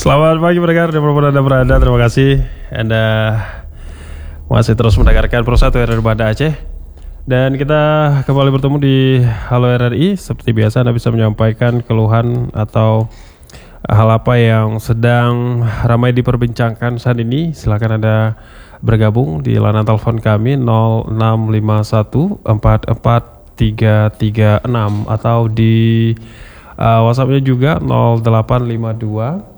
Selamat pagi pendengar dimanapun Anda berada. Terima kasih Anda masih terus mendengarkan Pro1 RRI Banda Aceh. Dan kita kembali bertemu di Halo RRI. Seperti biasa Anda bisa menyampaikan keluhan atau hal apa yang sedang ramai diperbincangkan saat ini. Silakan Anda bergabung di layanan telepon kami 0651443336 atau di WhatsApp-nya juga 0852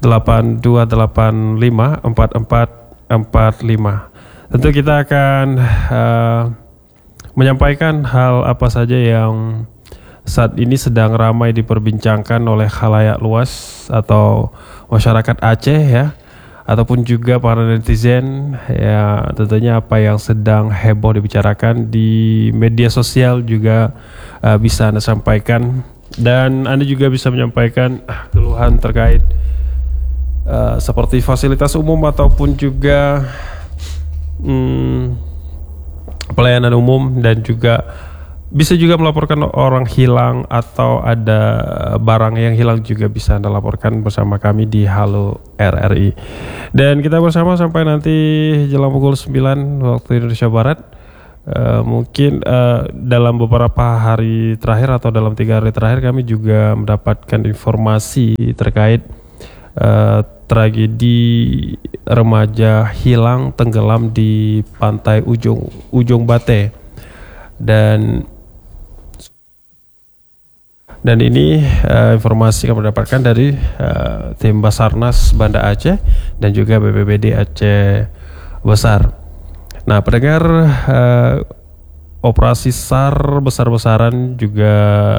82854445. Tentu kita akan menyampaikan hal apa saja yang saat ini sedang ramai diperbincangkan oleh khalayak luas atau masyarakat Aceh ya, ataupun juga para netizen ya. Tentunya apa yang sedang heboh dibicarakan di media sosial juga bisa Anda sampaikan, dan Anda juga bisa menyampaikan keluhan terkait seperti fasilitas umum ataupun juga pelayanan umum, dan juga bisa juga melaporkan orang hilang atau ada barang yang hilang juga bisa Anda laporkan bersama kami di Halo RRI. Dan kita bersama sampai nanti jelang pukul 9 waktu Indonesia Barat. Mungkin dalam beberapa hari terakhir atau dalam 3 hari terakhir kami juga mendapatkan informasi terkait tragedi remaja hilang tenggelam di pantai Ujung Bate, dan ini informasi kami dapatkan dari tim Basarnas Banda Aceh dan juga BPBD Aceh Besar. Nah, pendengar, operasi SAR besar-besaran juga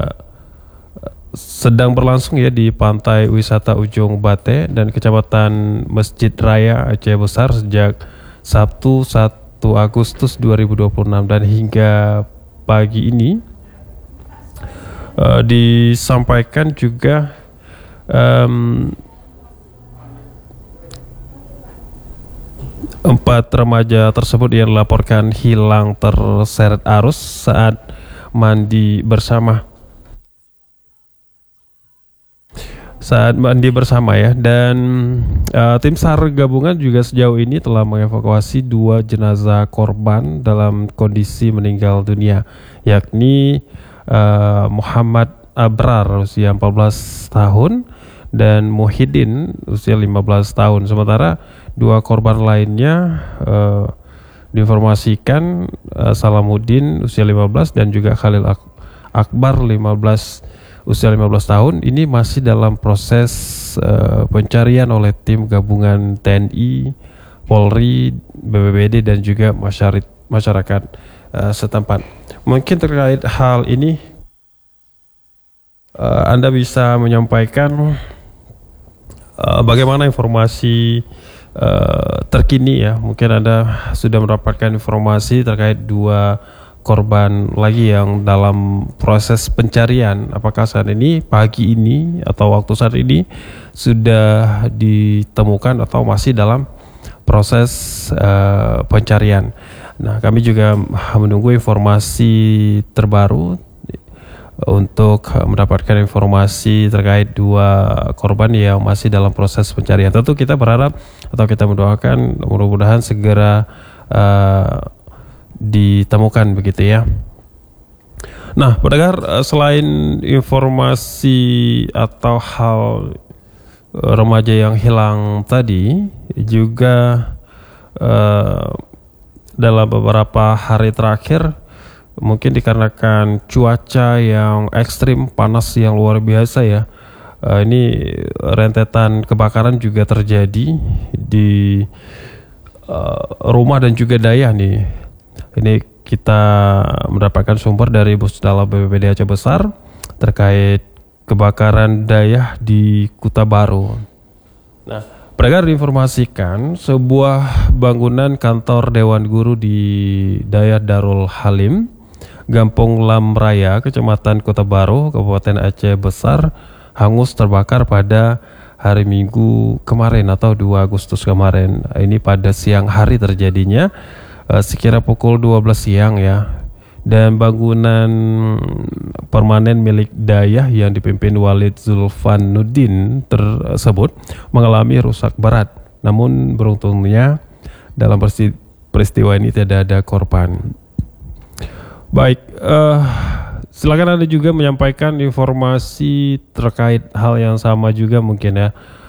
sedang berlangsung ya di pantai wisata Ujung Bate dan Kecamatan Masjid Raya Aceh Besar sejak Sabtu 1 Agustus 2026, dan hingga pagi ini disampaikan juga empat remaja tersebut yang dilaporkan hilang terseret arus saat mandi bersama ya. Dan tim SAR gabungan juga sejauh ini telah mengevakuasi 2 jenazah korban dalam kondisi meninggal dunia, yakni Muhammad Abrar usia 14 tahun dan Muhyiddin usia 15 tahun. Sementara 2 korban lainnya diinformasikan Salamuddin usia 15 dan juga Khalil Akbar usia 15 tahun. Ini masih dalam proses pencarian oleh tim gabungan TNI, Polri, BPBD dan juga masyarakat setempat. Mungkin terkait hal ini Anda bisa menyampaikan bagaimana informasi terkini ya. Mungkin Anda sudah mendapatkan informasi terkait 2 korban lagi yang dalam proses pencarian. Apakah saat ini, pagi ini atau waktu saat ini sudah ditemukan atau masih dalam proses pencarian. Nah, kami juga menunggu informasi terbaru untuk mendapatkan informasi terkait 2 korban yang masih dalam proses pencarian. Tentu kita berharap atau kita mendoakan mudah-mudahan segera ditemukan begitu ya. Nah, pendengar, selain informasi atau hal remaja yang hilang tadi, juga dalam beberapa hari terakhir mungkin dikarenakan cuaca yang ekstrim, panas yang luar biasa ya, ini rentetan kebakaran juga terjadi di rumah dan juga daya nih. Ini kita mendapatkan sumber dari Pusdalab BPBD Aceh Besar terkait kebakaran daya di Kuta Baru. Nah, pendengar, diinformasikan sebuah bangunan kantor Dewan Guru di Daya Darul Halim, Gampung Lam Raya, Kecamatan Kuta Baru, Kabupaten Aceh Besar, hangus terbakar pada hari Minggu kemarin atau 2 Agustus kemarin. Ini pada siang hari terjadinya, sekira pukul 12 siang ya. dan bangunan permanen milik Dayah yang dipimpin Walid Zulfanuddin tersebut mengalami rusak berat. Namun beruntungnya dalam peristiwa ini tidak ada korban. Baik, silakan Anda juga menyampaikan informasi terkait hal yang sama juga mungkin ya.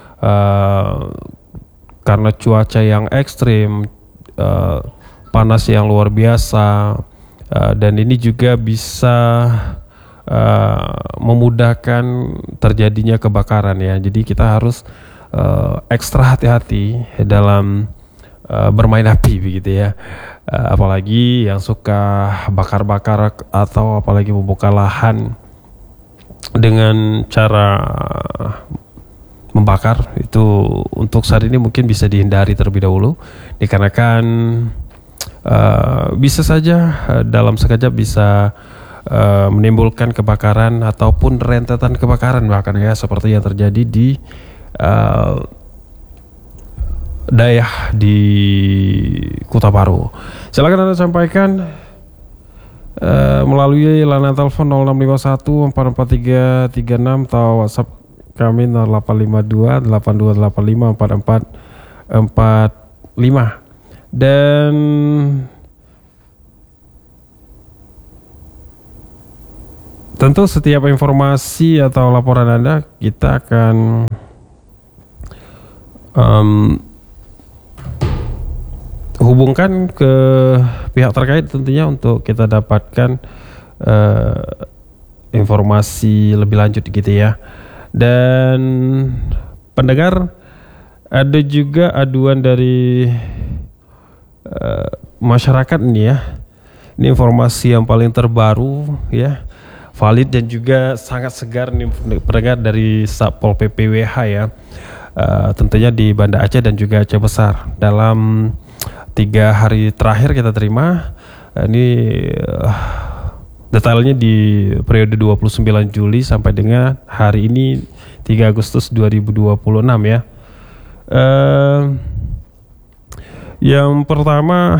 Karena cuaca yang ekstrim, panas yang luar biasa, dan ini juga bisa memudahkan terjadinya kebakaran ya. Jadi kita harus ekstra hati-hati dalam bermain api begitu ya. Apalagi yang suka bakar-bakar atau apalagi membuka lahan dengan cara membakar, itu untuk saat ini mungkin bisa dihindari terlebih dahulu, dikarenakan bisa saja dalam sekejap bisa menimbulkan kebakaran ataupun rentetan kebakaran bahkan ya, seperti yang terjadi di Dayah di Kota Baru. Silakan Anda sampaikan melalui layanan telepon 0651 44336 atau WhatsApp kami 0852 8285 4445. Dan tentu setiap informasi atau laporan Anda kita akan hubungkan ke pihak terkait tentunya untuk kita dapatkan informasi lebih lanjut gitu ya. Dan pendengar, ada juga aduan dari masyarakat ini ya. Ini informasi yang paling terbaru ya, valid dan juga sangat segar nih pendengar, dari Satpol PP WH ya. Tentunya di Banda Aceh dan juga Aceh Besar. Dalam 3 hari terakhir kita terima ini detailnya di periode 29 Juli sampai dengan hari ini 3 Agustus 2026 ya. Yang pertama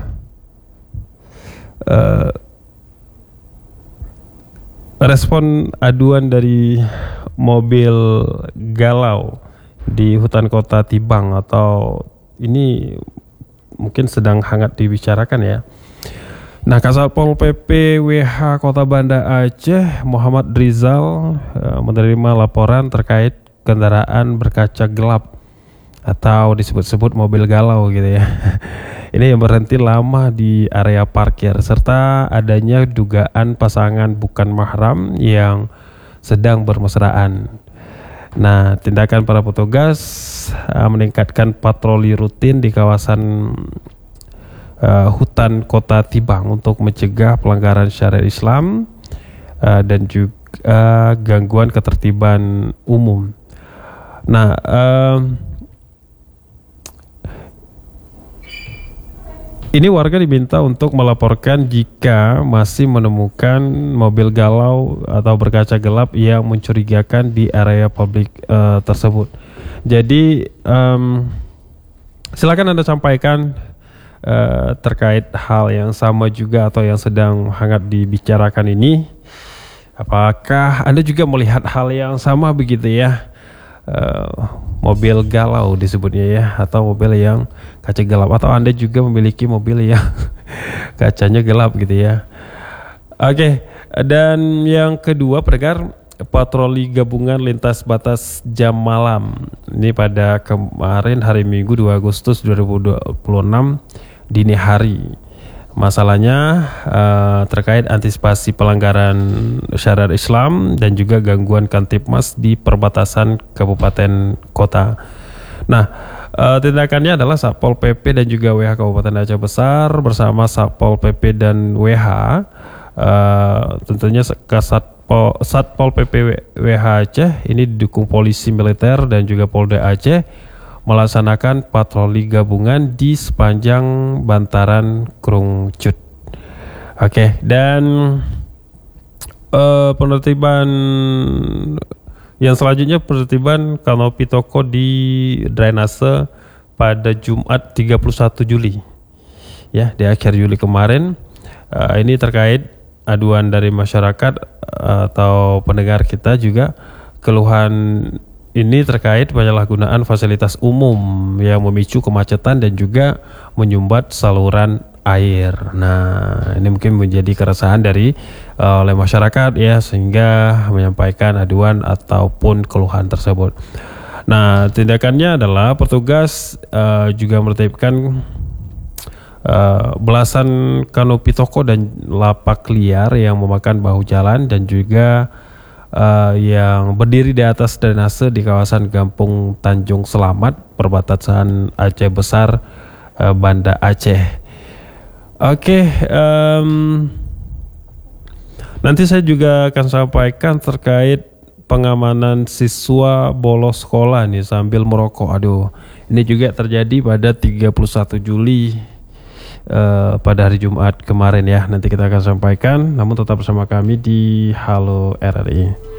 respon aduan dari mobil galau di hutan kota Tibang, atau ini mungkin sedang hangat dibicarakan ya. Nah, Kasatpol PP WH Kota Banda Aceh Muhammad Rizal menerima laporan terkait kendaraan berkaca gelap atau disebut-sebut mobil galau gitu ya. Ini yang berhenti lama di area parkir, serta adanya dugaan pasangan bukan mahram yang sedang bermesraan. Nah, tindakan para petugas meningkatkan patroli rutin di kawasan hutan kota Tibang untuk mencegah pelanggaran syariat Islam dan juga gangguan ketertiban umum. Nah, ini warga diminta untuk melaporkan jika masih menemukan mobil galau atau berkaca gelap yang mencurigakan di area publik tersebut. Jadi silakan Anda sampaikan terkait hal yang sama juga atau yang sedang hangat dibicarakan ini. Apakah Anda juga melihat hal yang sama begitu ya? Mobil galau disebutnya ya, atau mobil yang kaca gelap, atau Anda juga memiliki mobil yang kacanya gelap gitu ya. Oke, dan yang kedua pendengar, patroli gabungan lintas batas jam malam. Ini pada kemarin hari Minggu 2 Agustus 2026 dini hari. Masalahnya terkait antisipasi pelanggaran syariat Islam dan juga gangguan Kamtibmas di perbatasan kabupaten kota. Nah, tindakannya adalah Satpol PP dan juga WH Kabupaten Aceh Besar bersama Satpol PP dan WH, tentunya Satpol PP WH Aceh ini didukung polisi militer dan juga Polda Aceh melaksanakan patroli gabungan di sepanjang bantaran Krungcut. Oke, dan penertiban yang selanjutnya, penertiban kanopi toko di drainase pada Jumat 31 Juli. Ya, di akhir Juli kemarin Ini terkait aduan dari masyarakat atau pendengar kita juga, keluhan ini terkait penyalahgunaan fasilitas umum yang memicu kemacetan dan juga menyumbat saluran air. Nah, ini mungkin menjadi keresahan dari oleh masyarakat ya, sehingga menyampaikan aduan ataupun keluhan tersebut. Nah, tindakannya adalah petugas juga menertibkan belasan kanopi toko dan lapak liar yang memakan bahu jalan dan juga yang berdiri di atas drainase di kawasan Kampung Tanjung Selamat, perbatasan Aceh Besar, Banda Aceh. Oke, nanti saya juga akan sampaikan terkait pengamanan siswa bolos sekolah nih sambil merokok. Aduh, ini juga terjadi pada 31 Juli pada hari Jumat kemarin ya. Nanti kita akan sampaikan, namun tetap bersama kami di Halo RRI.